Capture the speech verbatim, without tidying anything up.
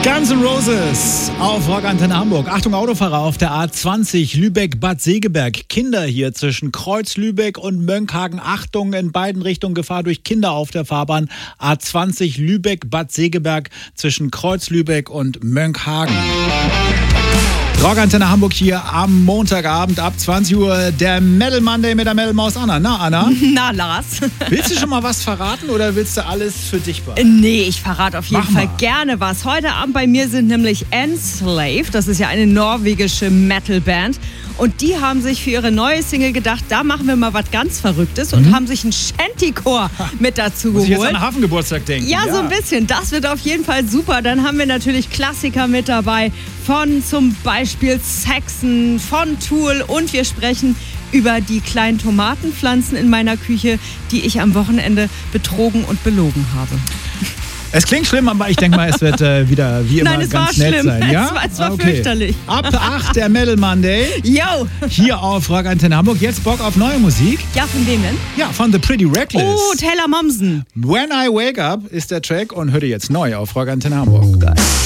Guns N' Roses auf Rockantenne Hamburg. Achtung Autofahrer auf der A zwanzig Lübeck-Bad Segeberg. Kinder hier zwischen Kreuz-Lübeck und Mönckehagen. Achtung, in beiden Richtungen Gefahr durch Kinder auf der Fahrbahn. A zwanzig Lübeck-Bad Segeberg zwischen Kreuz-Lübeck und Mönckehagen. Rockantenne Hamburg hier am Montagabend ab zwanzig Uhr. Der Metal Monday mit der Metal Maus Anna. Na, Anna? Na, Lars. Willst du schon mal was verraten oder willst du alles für dich behalten? Nee, ich verrate auf jeden Mach Fall mal. gerne was. Heute Abend bei mir sind nämlich Enslaved. Das ist ja eine norwegische Metalband. Und die haben sich für ihre neue Single gedacht, da machen wir mal was ganz Verrücktes und Mhm. haben sich einen Shantycore mit dazu Muss ich jetzt geholt. an den Hafengeburtstag denken? Ja, so ein bisschen. Das wird auf jeden Fall super. Dann haben wir natürlich Klassiker mit dabei. Von zum Beispiel Saxon, von Tool. Und wir sprechen über die kleinen Tomatenpflanzen in meiner Küche, die ich am Wochenende betrogen und belogen habe. Es klingt schlimm, aber ich denke mal, es wird äh, wieder wie immer Nein, es ganz war nett schlimm. sein. Ja? Es war, es war Okay. fürchterlich. Ab acht der Metal Monday Yo! hier auf Rockantenne Hamburg. Jetzt Bock auf neue Musik? Ja, von wem denn? Ja, von The Pretty Reckless. Oh, Taylor Momsen. When I Wake Up ist der Track und hör dir jetzt neu auf Rockantenne Hamburg. Geil.